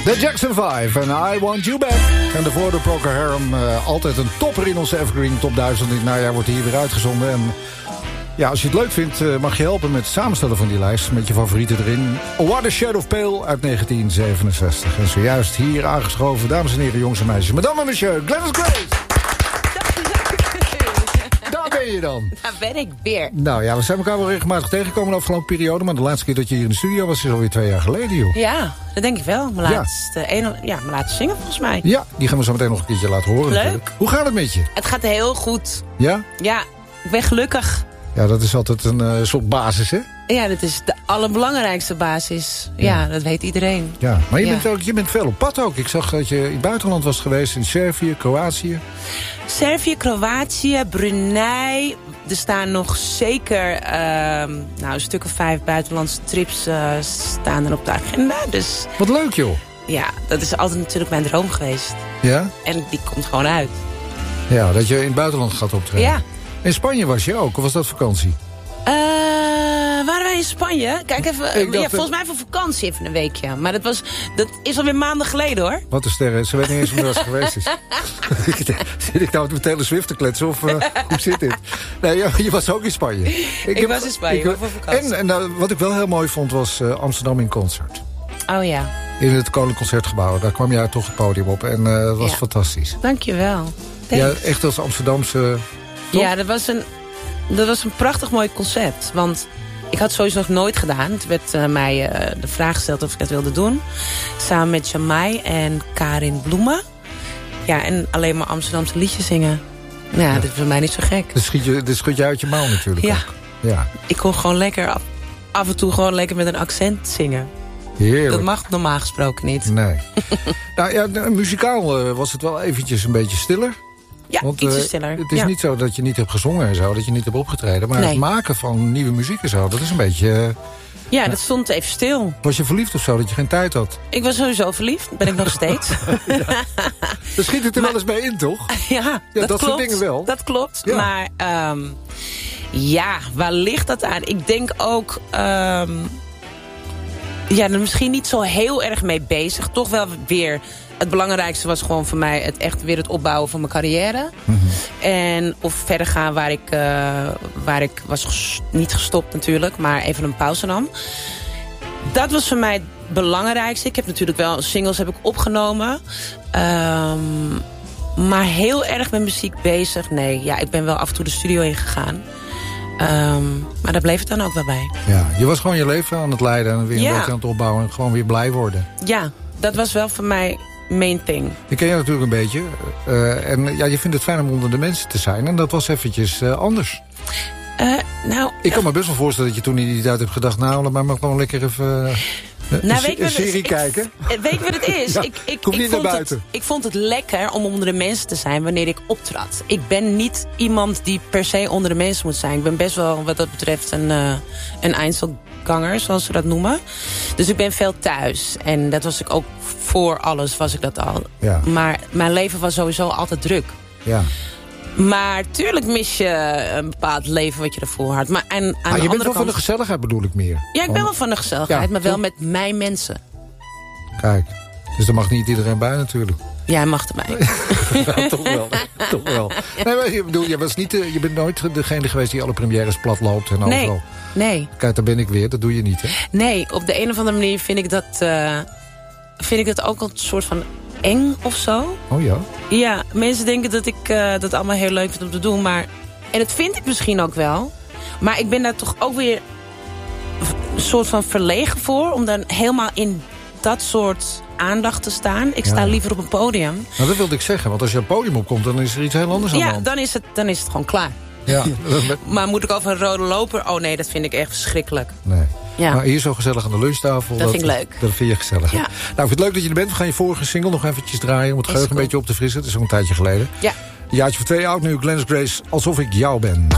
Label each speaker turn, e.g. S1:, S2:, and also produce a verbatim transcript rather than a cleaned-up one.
S1: The Jackson vijf en I Want You Back. En daarvoor de Procol Harum, uh, altijd een topper in onze Evergreen Top duizend. In het najaar wordt hier weer uitgezonden. En ja, als je het leuk vindt, uh, mag je helpen met het samenstellen van die lijst. Met je favorieten erin. What a Shade of Pale uit negentien zevenenzestig. En zojuist hier aangeschoven, dames en heren, jongens en meisjes. Madame en monsieur, Gladys Grace. Daar ben je dan.
S2: Daar ben ik weer.
S1: Nou ja, we zijn elkaar wel regelmatig tegengekomen de afgelopen periode. Maar de laatste keer dat je hier in de studio was, is alweer twee jaar geleden, joh.
S2: Ja, dat denk ik wel. Mijn
S1: Ja.
S2: laatste, ene, ja, mijn laatste zingen volgens mij.
S1: Ja, die gaan we zo meteen nog een keertje laten horen.
S2: Leuk.
S1: Natuurlijk. Hoe gaat het met je?
S2: Het gaat heel goed.
S1: Ja?
S2: Ja, ik ben gelukkig.
S1: Ja, dat is altijd een uh, soort basis, hè?
S2: Ja, dat is de allerbelangrijkste basis. Ja,
S1: Ja.
S2: dat weet iedereen.
S1: Ja, maar je,
S2: Ja.
S1: bent ook, je bent veel op pad ook. Ik zag dat je in het buitenland was geweest, in Servië, Kroatië.
S2: Servië, Kroatië, Brunei. Er staan nog zeker ehm, nou, een stuk of vijf buitenlandse trips uh, staan er op de agenda. Dus
S1: Wat leuk, joh.
S2: ja, dat is altijd natuurlijk mijn droom geweest.
S1: Ja?
S2: En die komt gewoon uit.
S1: Ja, dat je in het buitenland gaat optreden.
S2: Ja.
S1: In Spanje was je ook, of was dat vakantie?
S2: Uh, waren wij in Spanje? Kijk even,
S1: Ik dacht,
S2: ja, volgens mij voor vakantie even een weekje. Maar dat, was, dat is alweer maanden geleden, hoor.
S1: Wat een sterren, ze weet niet eens hoe dat geweest is. Zit ik nou met Taylor Swift te kletsen, of uh, hoe zit dit? Nee, je, je was ook in Spanje. Ik,
S2: Ik
S1: heb-
S2: was in Spanje,
S1: ik-
S2: maar voor vakantie.
S1: En, en nou, wat ik wel heel mooi vond, was uh, Amsterdam in concert.
S2: Oh ja,
S1: In het Koninklijk Concertgebouw. Daar kwam jij toch het podium op. En uh, dat was
S2: Ja.
S1: fantastisch.
S2: dankjewel.
S1: Ja,
S2: Thanks.
S1: echt als Amsterdamse... toch?
S2: Ja, dat was, een, dat was een prachtig mooi concept. Want ik had sowieso nog nooit gedaan. Het werd uh, mij uh, de vraag gesteld of ik het wilde doen. Samen met Jamai en Karin Bloemen. Ja, en alleen maar Amsterdamse liedjes zingen. Ja,
S1: Ja.
S2: dat is voor mij niet zo gek.
S1: Dat schiet je, dat schud je uit je mouw natuurlijk
S2: Ja.
S1: ook. Ja,
S2: Ik kon gewoon lekker af, af en toe gewoon lekker met een accent zingen.
S1: heerlijk.
S2: Dat mag normaal gesproken niet.
S1: Nee. Nou ja, nou, muzikaal uh, was het wel eventjes een beetje stiller.
S2: Ja,
S1: Want
S2: ietsje
S1: uh,
S2: stiller.
S1: het is
S2: ja.
S1: niet zo dat je niet hebt gezongen en zo. Dat je niet hebt opgetreden. Maar
S2: Nee.
S1: het maken van nieuwe muziek en zo. Dat is een beetje... Uh,
S2: ja, dat stond even stil.
S1: was je verliefd of zo? Dat je geen tijd had?
S2: Ik was sowieso verliefd. Ben ik nog steeds.
S1: Dan schiet het er wel eens bij in, toch?
S2: ja, dat,
S1: dat soort
S2: klopt.
S1: dingen wel.
S2: Dat klopt.
S1: Ja.
S2: Maar ehm, ja, waar ligt dat aan? Ik denk ook... ehm, ja, er misschien niet zo heel erg mee bezig. Toch wel weer... Het belangrijkste was gewoon voor mij het echt weer het opbouwen van mijn carrière.
S1: Mm-hmm.
S2: En of verder gaan waar ik, uh, waar ik was ges- niet gestopt natuurlijk, maar even een pauze nam. Dat was voor mij het belangrijkste. Ik heb natuurlijk wel singles heb ik opgenomen. Um, maar heel erg met muziek bezig. Nee, ja, ik ben wel af en toe de studio ingegaan. Um, maar daar bleef het dan ook wel bij.
S1: Ja, je was gewoon je leven aan het leiden. En weer een
S2: Ja.
S1: beetje aan het opbouwen. En gewoon weer blij worden.
S2: Ja, dat was wel voor mij main thing.
S1: Ik ken je natuurlijk een beetje. Uh, en ja, je vindt het fijn om onder de mensen te zijn. En dat was eventjes uh, anders.
S2: Uh, nou,
S1: Ik kan me best wel voorstellen dat je toen in die tijd hebt gedacht... nou, laat maar, maar gewoon lekker even uh,
S2: nou,
S1: een,
S2: weet
S1: een
S2: je
S1: serie
S2: wat, ik,
S1: kijken.
S2: Ik, weet je wat het is?
S1: Ja,
S2: ik, ik,
S1: kom
S2: ik,
S1: niet naar
S2: vond
S1: buiten.
S2: het, ik vond het lekker om onder de mensen te zijn wanneer ik optrad. Ik ben niet iemand die per se onder de mensen moet zijn. Ik ben best wel wat dat betreft een, uh, een Einzelganger, zoals ze dat noemen. Dus ik ben veel thuis. En dat was ik ook voor alles, was ik dat al.
S1: Ja.
S2: Maar mijn leven was sowieso altijd druk.
S1: Ja.
S2: Maar tuurlijk mis je een bepaald leven wat je ervoor had. Maar aan, aan
S1: Ah,
S2: de
S1: je
S2: andere
S1: bent wel
S2: kant...
S1: van de gezelligheid, bedoel ik meer.
S2: Ja, ik ben wel van de gezelligheid,
S1: Ja,
S2: maar wel
S1: toch?
S2: met mijn mensen.
S1: Kijk, dus daar mag niet iedereen bij natuurlijk.
S2: Jij mag erbij.
S1: Ja, toch wel. Toch wel. Nee, maar je, bedoel, je, was niet, de- je bent nooit degene geweest die alle premières plat loopt en
S2: Nee,
S1: overal.
S2: nee,
S1: Kijk, daar ben ik weer. Dat doe je niet, hè?
S2: nee. Op de een of andere manier vind ik dat, uh, vind ik dat ook een soort van eng of zo.
S1: Oh ja?
S2: Ja, mensen denken dat ik uh, dat allemaal heel leuk vind om te doen. Maar, en dat vind ik misschien ook wel. Maar ik ben daar toch ook weer een soort van verlegen voor. Om dan helemaal in dat soort aandacht te staan. Ik sta
S1: Ja.
S2: liever op een podium.
S1: Nou, dat wilde ik zeggen. Want als je op het podium opkomt, dan is er iets heel anders aan de
S2: Ja,
S1: hand.
S2: dan is het, dan is het gewoon klaar.
S1: Ja.
S2: Maar moet ik over een rode loper? Oh nee, dat vind ik echt verschrikkelijk.
S1: Nee.
S2: Ja.
S1: Maar hier zo gezellig aan de lunchtafel.
S2: Dat vind ik leuk.
S1: Dat vind je gezellig. hè?
S2: Ja.
S1: Nou, ik vind het leuk dat je er bent. We gaan je vorige single nog eventjes draaien. Om het
S2: Is
S1: geheugen een
S2: goed.
S1: beetje op te frissen. Het is ook een tijdje geleden.
S2: Ja.
S1: Een jaartje voor twee oud nu. Gladys Grace, Alsof ik jou ben.